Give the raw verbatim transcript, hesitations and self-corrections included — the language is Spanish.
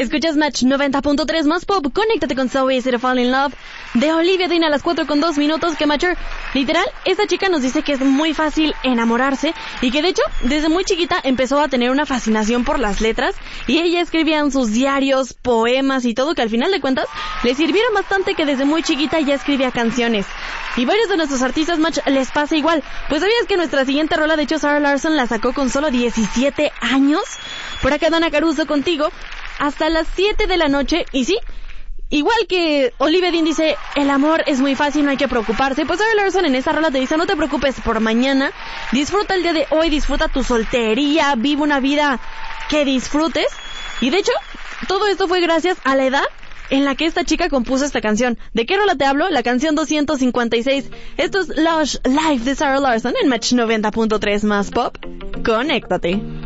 Escuchas Match noventa punto tres más pop. Conéctate con So Easy to Fall in Love de Olivia Dean a las cuatro con dos minutos. Que Matcher, literal, esta chica nos dice que es muy fácil enamorarse y que de hecho desde muy chiquita empezó a tener una fascinación por las letras y ella escribía en sus diarios, poemas y todo, que al final de cuentas le sirvieron bastante, que desde muy chiquita ya escribía canciones. Y varios de nuestros artistas Match les pasa igual. Pues sabías que nuestra siguiente rola, de hecho Sarah Larson la sacó con solo diecisiete años. Por acá Dana Caruso contigo hasta las siete de la noche. Y sí, igual que Olivia Dean dice, el amor es muy fácil, no hay que preocuparse. Pues Sarah Larson en esta rola te dice, no te preocupes por mañana, disfruta el día de hoy, disfruta tu soltería, vive una vida que disfrutes. Y de hecho, todo esto fue gracias a la edad en la que esta chica compuso esta canción. ¿De qué rola te hablo? La canción doscientos cincuenta y seis. Esto es Lush Live de Sarah Larson en Match noventa punto tres más pop. Conéctate.